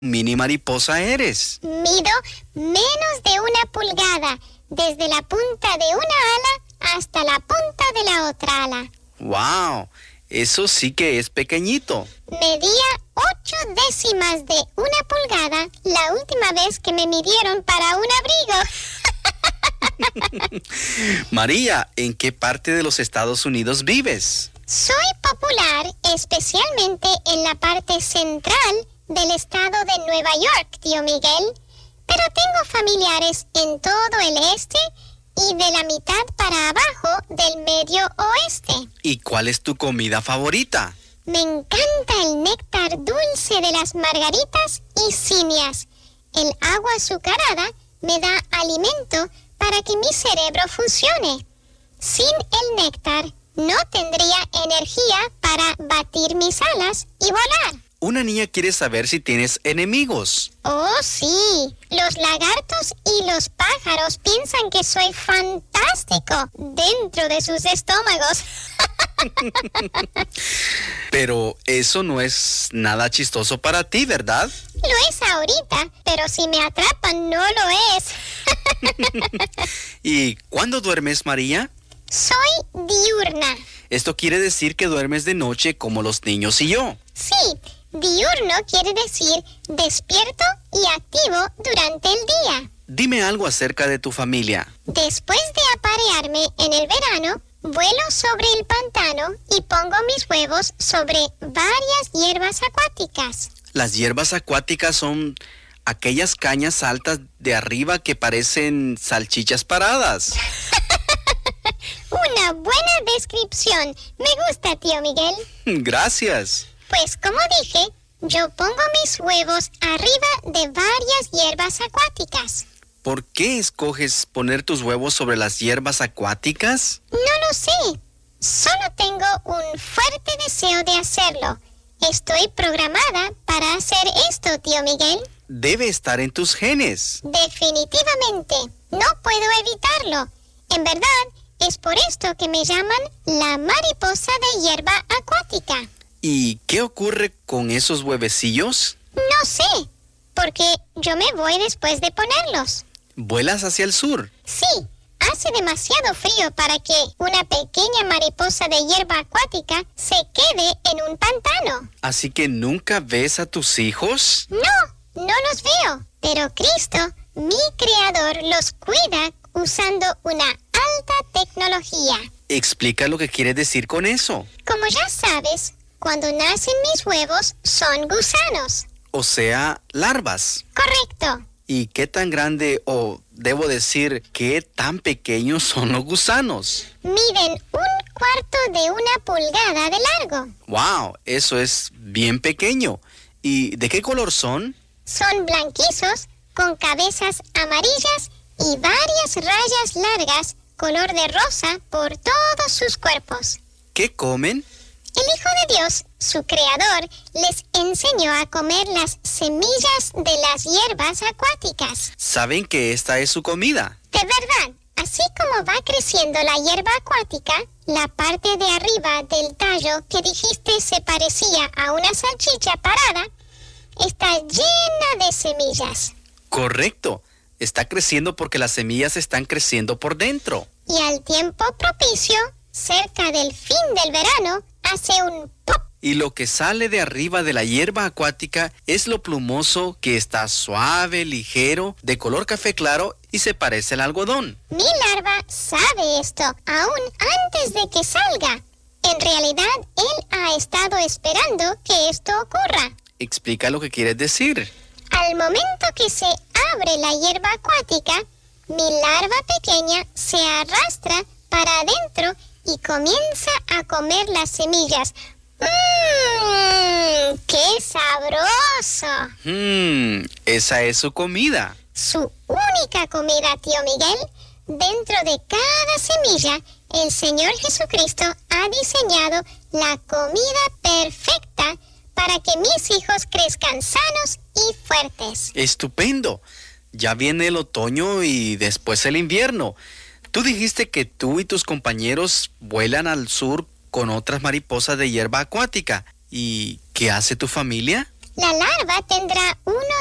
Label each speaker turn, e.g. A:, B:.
A: mini mariposa eres?
B: Mido menos de 1 pulgada, desde la punta de una ala hasta la punta de la otra ala.
A: ¡Wow! Eso sí que es pequeñito.
B: Medía 8 décimas de 1 pulgada la última vez que me midieron para un abrigo.
A: María, ¿en qué parte de los Estados Unidos vives?
B: Soy popular especialmente en la parte central del estado de Nueva York, tío Miguel, pero tengo familiares en todo el este y de la mitad para abajo del medio oeste.
A: ¿Y cuál es tu comida favorita?
B: Me encanta el néctar dulce de las margaritas y simias. El agua azucarada me da alimento para que mi cerebro funcione. Sin el néctar no tendría energía para batir mis alas y volar.
A: Una niña quiere saber si tienes enemigos.
B: Oh, sí. Los lagartos y los pájaros piensan que soy fantástico dentro de sus estómagos.
A: Pero eso no es nada chistoso para ti, ¿verdad?
B: Lo es ahorita, pero si me atrapan no lo es.
A: ¿Y cuándo duermes, María?
B: Soy diurna.
A: Esto quiere decir que duermes de noche como los niños y yo.
B: Sí, diurno quiere decir despierto y activo durante el día.
A: Dime algo acerca de tu familia.
B: Después de aparearme en el verano, vuelo sobre el pantano y pongo mis huevos sobre varias hierbas acuáticas.
A: Las hierbas acuáticas son aquellas cañas altas de arriba que parecen salchichas paradas.
B: Una buena descripción. Me gusta, tío Miguel.
A: Gracias.
B: Pues como dije, yo pongo mis huevos arriba de varias hierbas acuáticas.
A: ¿Por qué escoges poner tus huevos sobre las hierbas acuáticas?
B: No lo sé. Solo tengo un fuerte deseo de hacerlo. Estoy programada para hacer esto, tío Miguel.
A: Debe estar en tus genes.
B: Definitivamente. No puedo evitarlo. En verdad, es por esto que me llaman la mariposa de hierba acuática.
A: ¿Y qué ocurre con esos huevecillos?
B: No sé, porque yo me voy después de ponerlos.
A: ¿Vuelas hacia el sur?
B: Sí, hace demasiado frío para que una pequeña mariposa de hierba acuática se quede en un pantano.
A: ¿Así que nunca ves a tus hijos?
B: No los veo, pero Cristo, mi creador, los cuida usando una alta tecnología.
A: Explica lo que quiere decir con eso.
B: Como ya sabes, cuando nacen mis huevos son gusanos.
A: O sea, larvas.
B: Correcto.
A: ¿Y qué tan grande, o debo decir, qué tan pequeños son los gusanos?
B: Miden 1/4 de 1 pulgada de largo.
A: ¡Wow! Eso es bien pequeño. ¿Y de qué color son?
B: Son blanquizos, con cabezas amarillas y varias rayas largas, color de rosa, por todos sus cuerpos.
A: ¿Qué comen?
B: El Hijo de Dios, su creador, les enseñó a comer las semillas de las hierbas acuáticas.
A: ¿Saben que esta es su comida?
B: De verdad, así como va creciendo la hierba acuática, la parte de arriba del tallo que dijiste se parecía a una salchicha parada, está llena de semillas.
A: Correcto. Está creciendo porque las semillas están creciendo por dentro.
B: Y al tiempo propicio, cerca del fin del verano, hace un pop.
A: Y lo que sale de arriba de la hierba acuática es lo plumoso que está suave, ligero, de color café claro y se parece al algodón.
B: Mi larva sabe esto aún antes de que salga. En realidad, él ha estado esperando que esto ocurra.
A: Explica lo que quieres decir.
B: Al momento que se abre la hierba acuática, mi larva pequeña se arrastra para adentro y comienza a comer las semillas. ¡Mmm! ¡Qué sabroso!
A: Esa es su comida.
B: Su única comida, tío Miguel. Dentro de cada semilla, el Señor Jesucristo ha diseñado la comida perfecta para que mis hijos crezcan sanos y fuertes.
A: ¡Estupendo! Ya viene el otoño y después el invierno. Tú dijiste que tú y tus compañeros vuelan al sur con otras mariposas de hierba acuática. ¿Y qué hace tu familia?
B: La larva tendrá 1